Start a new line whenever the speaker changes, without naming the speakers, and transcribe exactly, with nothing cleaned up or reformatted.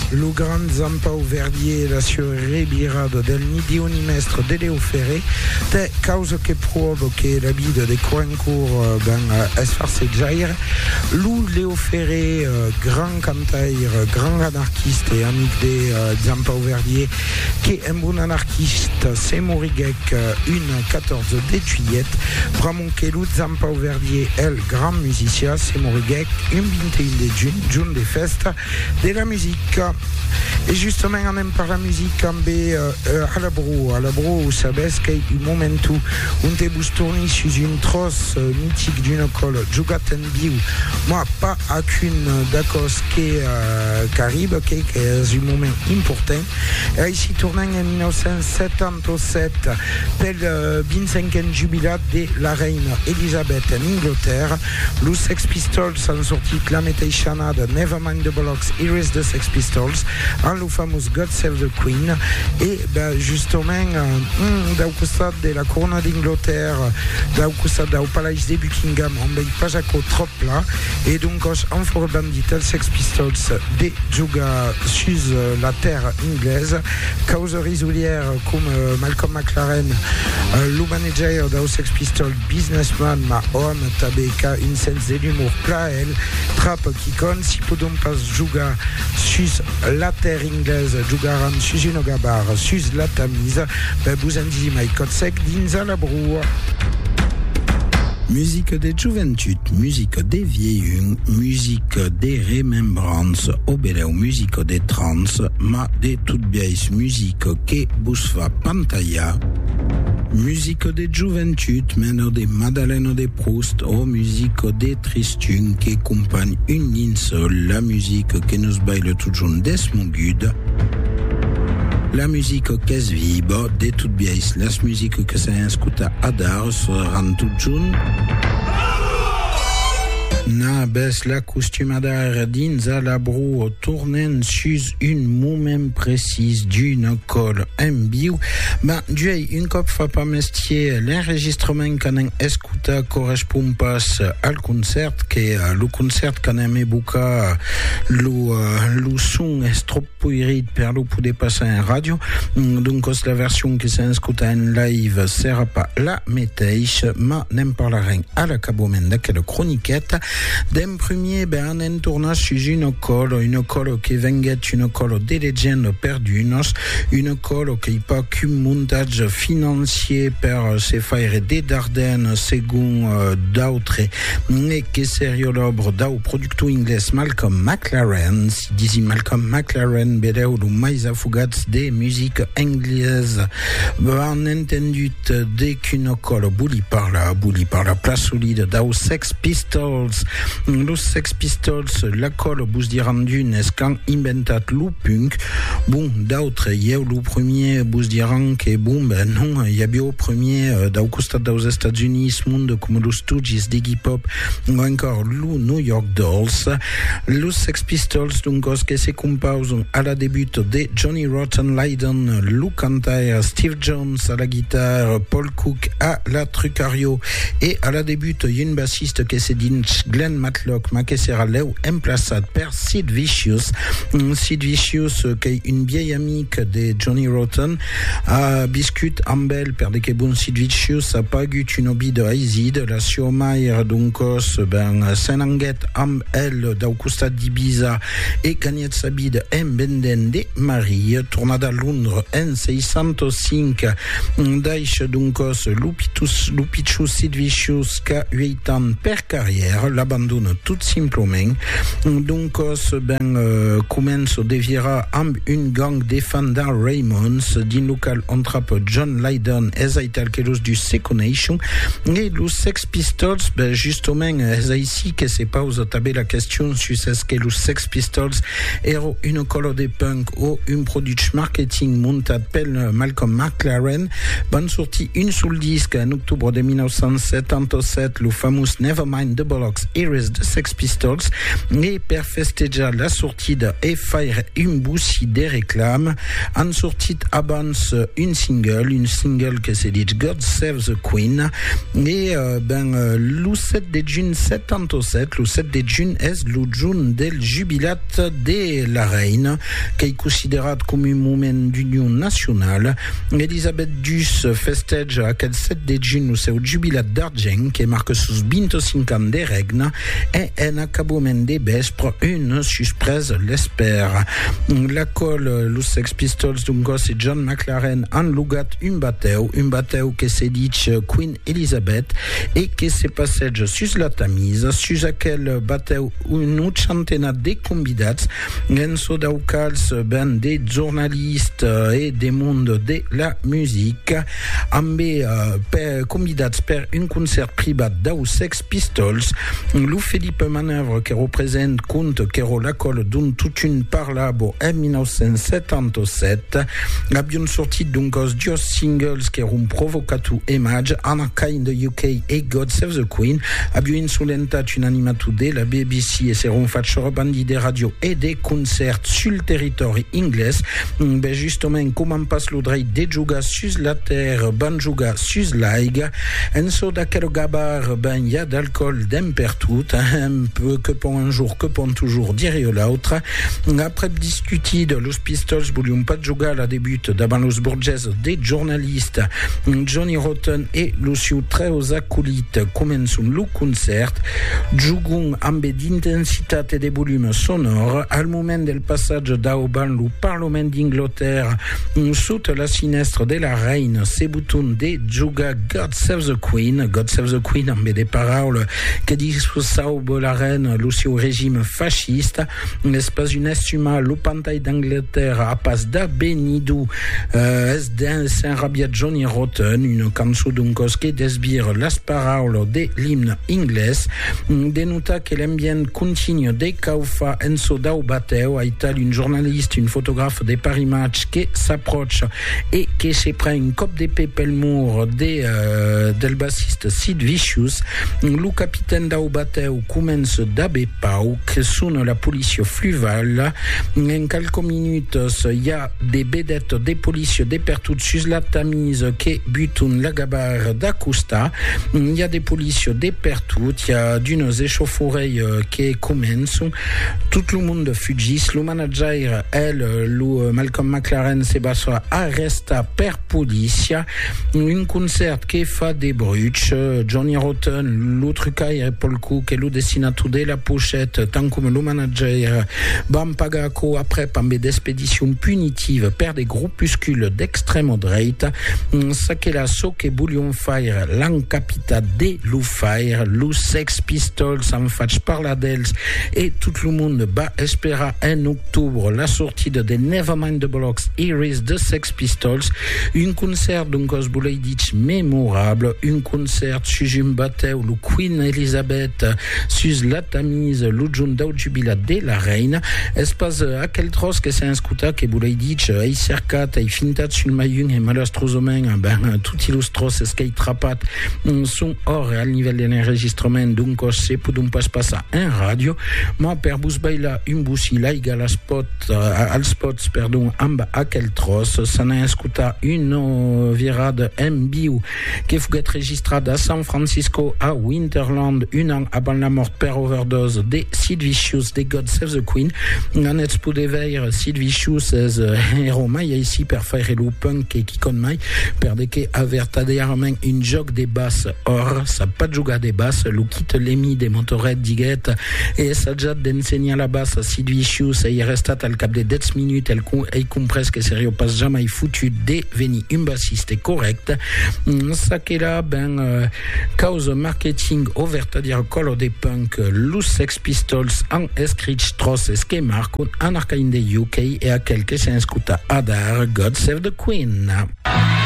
lo gran Zampau Verdier la surrebirado del Nidioni Mestre de Leo Ferré, te causa che provoche la vita de Coincourt ben es farsegiaire, lo Leo Ferré, uh, grand cantaire, grand anarchiste et amic de uh, Zampau Verdier, che è un buon anarchiste, c'est morigec une quatorze de juillet, bramon che lo Zampau Verdier el grand musicien, c'est morigec un vingt et un de juin, juin de festa de la musique. Et justement, on aime par la musique en B euh, euh, à la bro, à la bro, vous savez, qu'il y a un moment où on te bouge tourner sur une trosse euh, mythique d'une école, Jugaten Biu, moi, pas à qu'une d'accord qui est euh, Caribe, qui est un moment important. Et ici, tournant en dix-neuf cent soixante-dix-sept, tel euh, vingt-cinquième jubilat de la reine Elisabeth en Angleterre, les Sex Pistols ont sorti la métaïchana de Nevermind the Bollocks, Here's the Sex Pistols, en le fameux God Save the Queen. Et ben, justement, euh, dans le costat de la couronne d'Angleterre, dans le costat du palais de Buckingham, on ne pas Jaco trop là. Et donc, en forêt bandit, le Sex Pistols de Juga sur la terre anglaise, cause risulière comme euh, Malcolm McLaren, euh, le manager des Sex Pistols, businessman, ma homme, tabeka, une scène de l'humour plat, elle, trappe qui conne, si peut donc pas Juga sur la terre anglaise, Jugaran sur une gabar, sur la Tamise, ben vous en dites, my code sec, d'inza la broue. Musique des juventudes, musique des vieilluns, musique des remembrances, obéléo musique des trans, ma des toutes vieilles musique que busfa pantalla. Musique des juventudes, meno de Madeleine de Proust, o musique des tristun qui accompagne une ligne seule, la musique qui nous baille toujours desmogud. La musique qu'est vibre, de toutes vieilles, la musique que ça escuta adar, se rend tout jaune. Na bes la costumadar d'inza la brou tournen sus une moment précise d'une colle en bio. Ben, duei une cop fa pas mestier l'enregistrement canen escuta correspond pas al concert que le concert canen buca lo lo son est trop puirit per lo poude passer en radio. Donc la version qui s'escuta en live sera pas la meteiche, ma n'en parlerai à la cabomen d'aquelle chroniquette. D'un premier, ben, un tournage sur une colle, une colle qui venguet une colle des légendes perdues, une colle qui n'a pas qu'un montage financier per se faire des Dardennes, según euh, d'autres, mais qui sérieux l'obre d'au producto anglais Malcolm McLaren, si disait Malcolm McLaren, bedeu lu mais afugats des musiques anglaises, ben, entendu dès qu'une colle bouli par la, bouli par la place solide d'au Sex Pistols. Los Sex Pistols, la colle bus diran d'une escan inventat lo punk. Bon, d'autres, il y a le premier bus diran que bon, ben non, il y a bien au premier d'au costat des États-Unis, monde comme los Stooges, d'Iggy Pop, ou encore lo New York Dolls. Los Sex Pistols, donc, que se composent à la début de Johnny Rotten Lydon, Lou Cantaire, Steve Jones à la guitare, Paul Cook à la trucario, et à la début, il y a une bassiste qui se dit Glenn Matlock, ma che sera leu emplaçat per Sid Vicious. Sid Vicious, qui est une vieille amie de Johnny Rotten, a biscut ambel per de que bon Sid Vicious a pas gut une obi de Aizid, la Siomaire donc ben Senanget am el d'au costat d'Ibiza et gagnet sa bide en benden de Marie, tornada a Londres en seicentocinc, daich donc Lupitus Lupichus Sid Vicious ca huit ans per carrière, l'abandonne tout simplement. Donc ben euh, commence deviera amb une gang de fans d'un Raymonds din local on trappe John Lydon ezaital kelos du Second Nation et los Sex Pistols ben justement ez ici que c'est pas aux taber la question sur ce que los Sex Pistols ero une colle de punk ou une production marketing montat pel Malcolm McLaren ban sorti une sous le disque en octobre de dix-neuf cent soixante-dix-sept le fameux Nevermind the Bollocks Here's the Sex Pistols et per festejar la sortie de et faire une boussi des réclames en sortie abans une single une single que c'est dit God Save the Queen et euh, ben euh, le sept de juin soixante-dix-sept le sept de juin est le juin del jubilat de la reine, qui est considéré comme un moment d'union nationale. Elisabeth Dus festeja aquel sept de juin le seu jubilat d'argent, qui marque sus vingt-cinq ans de regne, et en acabament de vespre, une surprise l'espère. L'école, los Sex Pistols d'Ungos et John McLaren han lugat un bateu, un bateu que se dit Queen Elizabeth, et que se passeja sus la Tamise, sus aquel bateu un centena de convidats, en so daucals ben de journalistes et de monde de la musique, amb uh, per, convidats per un concert privat d'au Sex Pistols, Lou Philippe Manœuvre qui représente compte que era l'école d'un tout une parlabo en dix-neuf cent setanta-set, abbiamo sortit d'un cos dos singles che era un provocato image, Anarchy in the U K e God Save the Queen, abbiamo insulentat un animato della B B C e s'era un faccio bandi de radio e de concert sul territori inglès, ben justement comment passe lo dret de jugar sus la terre, ban jugar sus l'aiga, en so d'aquel gabar ben y a d'alcool d'un per tout, un peu que pour un jour, que pour toujours, dirait l'autre. Après discuter de los Pistols, voulions pas jugar à la début davant los Burgess des journalistes, Johnny Rotten et Lucio Treos acolytes commencent le concert, jugons amb d'intensitat et de volume sonore, al moment del passage d'Aoban le Parlement d'Angleterre, sous la sinistre de la reine, se bouton de jugar God Save the Queen, God Save the Queen amb des paroles que disposau la reine Lucio régime fasciste, l'espace une estuma le pantaille d'Angleterre a pas da Benidou, euh, es d'un Saint-Rabiat Johnny Rotten, une cançon d'un cos que desbire las paroles de l'hymne inglès, dénota que l'ambient continue de caufa en so dau bateu, a ital une journaliste, une photographe de Paris Match qui s'approche et qui se prend une cop d'épée pelmour de, euh, del bassiste Sid Vicious. Le capitaine dau bateu commence d'abe pau, que sonne la police fluvale. En quelques minutes, il y a des bédettes des policiers de partout sur la Tamise qui butent la gabarre d'Acosta. Il y a des policiers de partout, il y a d'une échauffourées qui commencent. Tout le monde fugit. Le manager, elle, le Malcolm McLaren, se basa arresta per policia. Un concert qui fait des bruits. Johnny Rotten, l'autre cas, Paul Cook et le dessinateur de la pochette, tant comme le manager, Bam Pagaco, après par des expéditions punitives per des groupuscules d'extrême droite, ça que la so que bouillon fire, l'encapita de l'ou fire, l'ou Sex Pistols, en fait par la Dels, et tout le monde va espérer en octobre la sortie de Nevermind the Bollocks Iris de Sex Pistols, un concert d'un cos bouleiditch mémorable, un concert sur un bateau, le Queen Elizabeth, sur la Tamise, le John Dow jubilat de la reine, espace à quel tros que c'est un scouta que bouleiditch, ei cercat, ei fintat sur le maillon et malastrosomen, ben, tout illustros, skate trapat, son hors à niveau de l'enregistrement d'un cos, c'est pour d'un passe-passe à un radio, ma per bus baila un busi laiga la spot, uh, al spot, pardon, amb aquel tros, ça n'a escuta une virade en bio, qui fut registrada à San Francisco, à Winterland, un an avant la mort per overdose de Sid Vicious, de God Save the Queen, en expo de veille, Sid Vicious, es héros mai, ici, per faire le punk et qui con mai, per de que avertadeirement un joc de basse, or, ça pas de jouer de basse, le quitte l'emi des motorettes diguette, et ça déjà d'enseigner la basse à Sid Vicious, et il reste al cap de dix minutes, elle il compresse que sérieux pas jamais foutu de venir un bassiste correct, ça que là, ben, euh, cause marketing ouverte à dire color des punk, los Sex Pistols, en escritch tross esquemar, con Anarchy in the U K, et à quelques s'en scuta Adar, God Save the Queen.